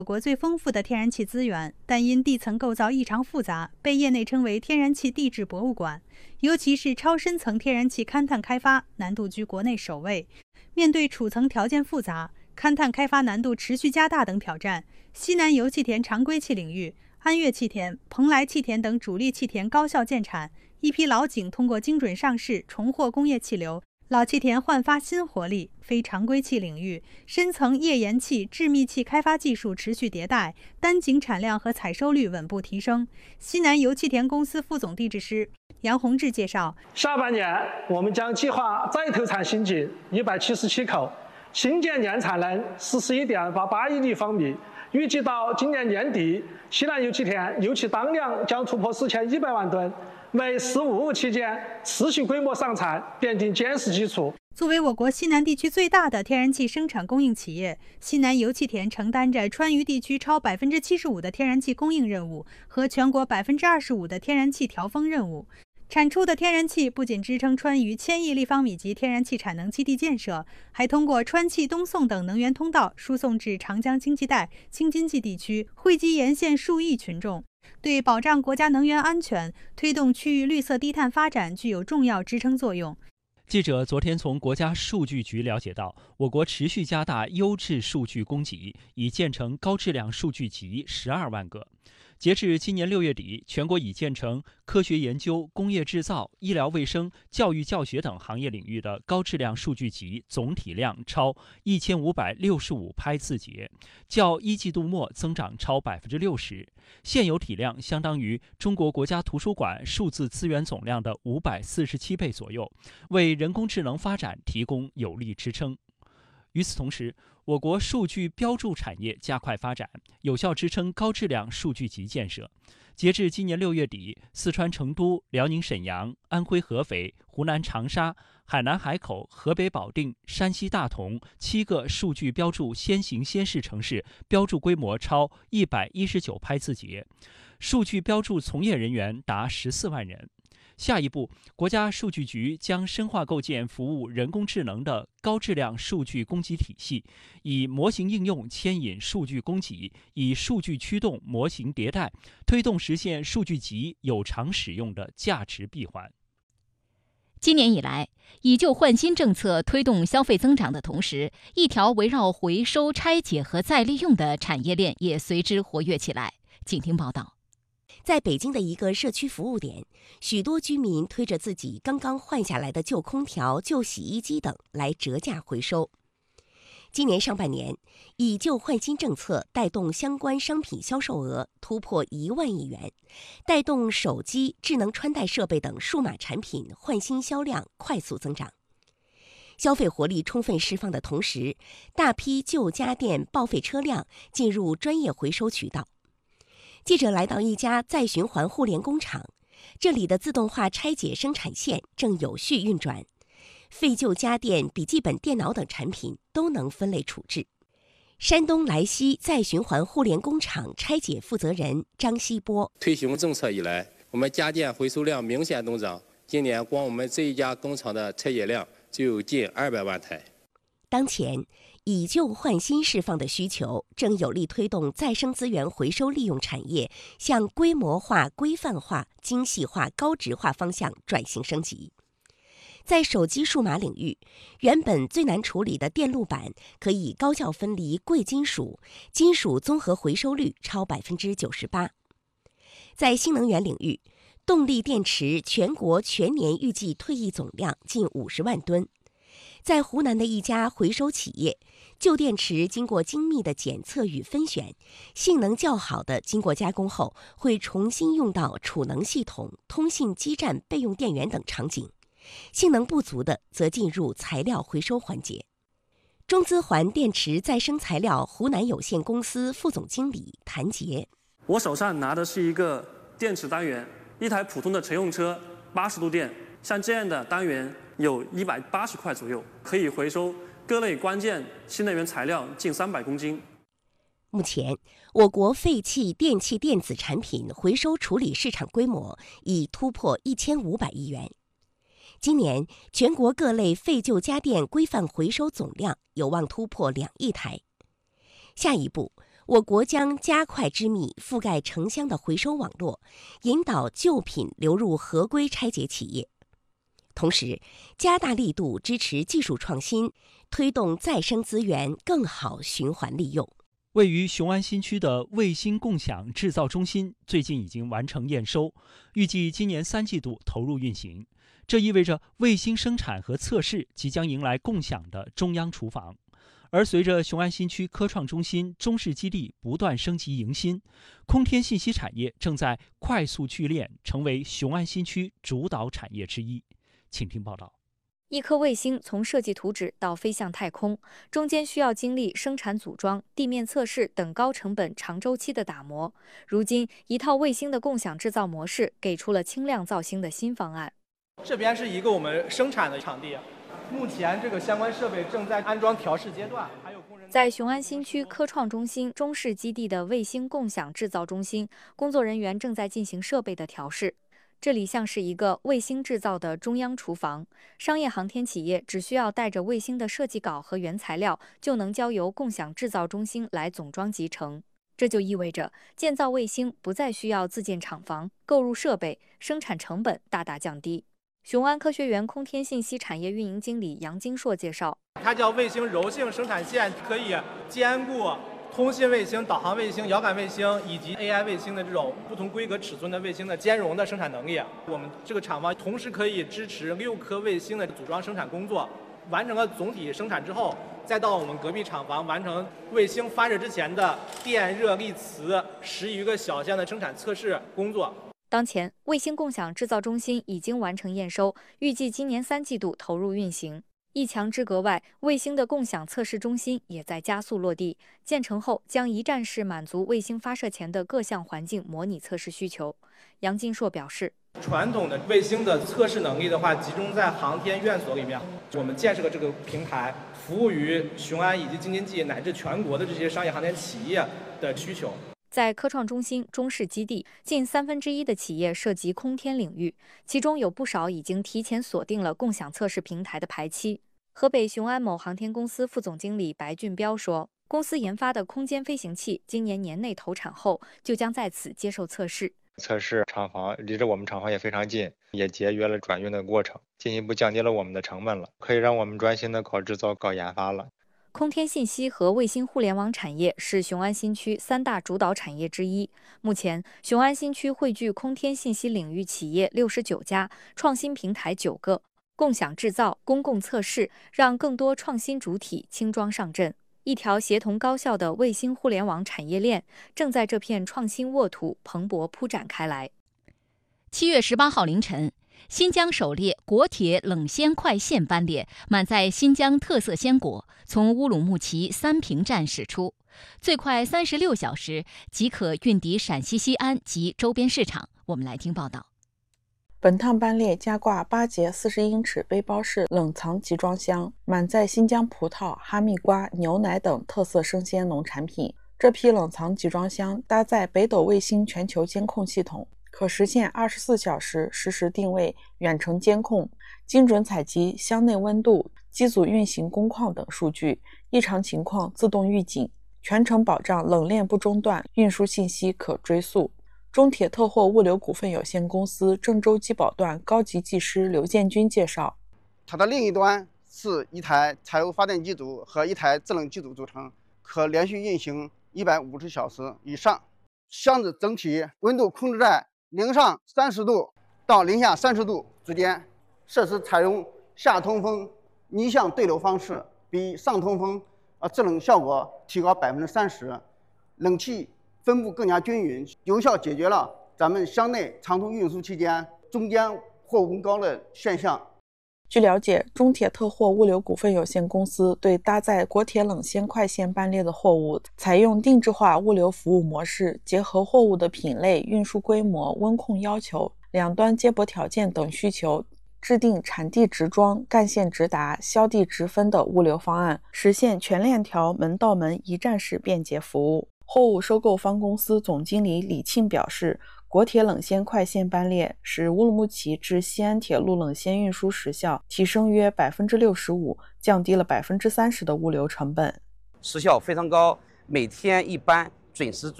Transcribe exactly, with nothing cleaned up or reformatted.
国最丰富的天然气资源，但因地层构造异常复杂，被业内称为天然气地质博物馆。尤其是超深层天然气勘探开发难度居国内首位。面对储层条件复杂、勘探开发难度持续加大等挑战，西南油气田常规气领域，安岳气田、蓬莱气田等主力气田高效建产，一批老井通过精准上市重获工业气流。老气田焕发新活力，非常规气领域，深层页岩气、致密气开发技术持续迭代，单井产量和采收率稳步提升。西南油气田公司副总地质师杨洪志介绍， 下半年我们将计划再投产新井一百七十七口，新建年产能四十一点八八亿立方米。预计到今年年底，西南油气田油气当量将突破四千一百万吨，为“十五五”期间持续规模上产奠定坚实基础。 作为我国西南地区最大的天然气生产供应企业，西南油气田承担着川渝地区超百分之七十五的天然气供应任务和全国百分之二十五的天然气调峰任务。产出的天然气不仅支撑川渝千亿立方米级天然气产能基地建设，还通过川气东送等能源通道输送至长江经济带、京津冀地区，惠及沿线数亿群众，对保障国家能源安全、推动区域绿色低碳发展具有重要支撑作用。 记者昨天从国家数据局了解到，我国持续加大优质数据供给，已建成高质量数据集十二万个。截至今年六月底，全国已建成科学研究、工业制造、医疗卫生、教育教学等行业领域的高质量数据集总体量超一千五百六十五拍字节，较一季度末增长超百分之六十，现有体量相当于中国国家图书馆数字资源总量的五百四十七倍左右，为人工智能发展提供有力支撑。与此同时，我国数据标注产业加快发展，有效支撑高质量数据集建设。截至今年六月底，四川成都、辽宁沈阳、安徽合肥、湖南长沙、海南海口、河北保定、山西大同七个数据标注先行先试城市标注规模超一百一十九拍字节，数据标注从业人员达十四万人。下一步，国家数据局将深化构建服务人工智能的高质量数据供给体系，以模型应用牵引数据供给，以数据驱动模型迭代，推动实现数据集有偿使用的价值闭环。 今年以来，以旧换新政策推动消费增长的同时，一条围绕回收、拆解和再利用的产业链也随之活跃起来。请听报道。 在北京的一个社区服务点，许多居民推着自己刚刚换下来的旧空调、旧洗衣机等来折价回收。今年上半年，以旧换新政策带动相关商品销售额突破一万亿元，带动手机、智能穿戴设备等数码产品换新销量快速增长。消费活力充分释放的同时，大批旧家电报废车辆进入专业回收渠道。记者来到一家再循环互联工厂，这里的自动化拆解生产线正有序运转，废旧家电、笔记本电脑等产品都能分类处置。山东莱西再循环互联工厂拆解负责人张希波： 推行政策以来，我们家电回收量明显增长，今年光我们这一家工厂的拆解量就有近二百万台。 当前，以旧换新释放的需求正有力推动再生资源回收利用产业向规模化、规范化、精细化、高值化方向转型升级。在手机数码领域，原本最难处理的电路板可以高效分离贵金属，金属综合回收率超百分之九十八。在新能源领域，动力电池全国全年预计退役总量近五十万吨。在湖南的一家回收企业，旧电池经过精密的检测与分选，性能较好的经过加工后，会重新用到储能系统、通信基站备用电源等场景；性能不足的则进入材料回收环节。中资环电池再生材料湖南有限公司副总经理谭杰： 我手上拿的是一个电池单元，一台普通的乘用车八十度电，像这样的单元有一百八十块左右，可以回收各类关键新能源材料近三百公斤。 目前，我国废弃电器电子产品回收处理市场规模已突破一千五百亿元。今年，全国各类废旧家电规范回收总量有望突破两亿台。下一步， 我国将加快织密覆盖城乡的回收网络，引导旧品流入合规拆解企业。同时，加大力度支持技术创新，推动再生资源更好循环利用。 位于雄安新区的卫星共享制造中心最近已经完成验收，预计今年三季度投入运行。这意味着卫星生产和测试即将迎来共享的中央厨房。而随着雄安新区科创中心中试基地不断升级迎新，空天信息产业正在快速聚炼，成为雄安新区主导产业之一。请听报道。 一颗卫星从设计图纸到飞向太空，中间需要经历生产组装、地面测试等高成本、长周期的打磨。如今，一套卫星的共享制造模式给出了轻量造星的新方案。 这边是一个我们生产的场地，目前这个相关设备正在安装调试阶段，还有工人在雄安新区科创中心中试基地的卫星共享制造中心，工作人员正在进行设备的调试。这里像是一个卫星制造的中央厨房，商业航天企业只需要带着卫星的设计稿和原材料，就能交由共享制造中心来总装集成。这就意味着建造卫星不再需要自建厂房、购入设备，生产成本大大降低。雄安科学园空天信息产业运营经理杨金硕介绍， 它叫卫星柔性生产线，可以兼顾通信卫星、导航卫星、遥感卫星以及 A I 卫星的这种不同规格尺寸的卫星的兼容的生产能力。我们这个厂房同时可以支持六颗卫星的组装生产工作，完成了总体生产之后，再到我们隔壁厂房完成卫星发射之前的电热力磁十余个小项的生产测试工作。 当前，卫星共享制造中心已经完成验收，预计今年三季度投入运行。一墙之隔外，卫星的共享测试中心也在加速落地，建成后将一站式满足卫星发射前的各项环境模拟测试需求。杨金硕表示， 传统的卫星的测试能力的话，集中在航天院所里面。我们建设了这个平台，服务于雄安以及京津冀乃至全国的这些商业航天企业的需求。 在科创中心中试基地，近三分之一的企业涉及空天领域，其中有不少已经提前锁定了共享测试平台的排期。河北雄安某航天公司副总经理白俊彪说，公司研发的空间飞行器今年年内投产后，就将在此接受测试。 测试厂房离着我们厂房也非常近，也节约了转运的过程，进一步降低了我们的成本了，可以让我们专心的搞制造、搞研发了。 空天信息和卫星互联网产业是雄安新区三大主导产业之一。目前，雄安新区汇聚空天信息领域企业六十九家，创新平台九个，共享制造、公共测试，让更多创新主体轻装上阵。一条协同高效的卫星互联网产业链正在这片创新沃土蓬勃铺展开来。 七月十八号凌晨，新疆首列国铁冷鲜快线班列满载新疆特色鲜果从乌鲁木齐三平站驶出，最快三十六小时即可运抵陕西西安及周边市场。我们来听报道。 本趟班列加挂八节四十英尺背包式冷藏集装箱，满载新疆葡萄、哈密瓜、牛奶等特色生鲜农产品。这批冷藏集装箱搭载北斗卫星全球监控系统，可实现二十四小时实时定位、远程监控，精准采集箱内温度、机组运行工况等数据，异常情况自动预警，全程保障冷链不中断，运输信息可追溯。中铁特货物流股份有限公司郑州机保段高级技师刘建军介绍， 它的另一端是一台柴油发电机组和一台制冷机组组成，可连续运行一百五十小时以上。箱子整体温度控制在零上三十度到零下三十度之间，设施采用下通风逆向对流方式，比上通风呃制冷效果提高百分之三十，冷气分布更加均匀，有效解决了咱们箱内长途运输期间中间货物温高的现象。 据了解，中铁特货物流股份有限公司对搭载国铁冷鲜快线班列的货物采用定制化物流服务模式，结合货物的品类、运输规模、温控要求、两端接驳条件等需求，制定产地直装、干线直达、销地直分的物流方案，实现全链条门到门一站式便捷服务。货物收购方公司总经理李庆表示，国铁冷鲜快线班列使乌鲁木齐至西安铁路冷鲜运输时效提升约 百分之六十五， 降低了 百分之三十 的物流成本。 时效非常高，每天一班准时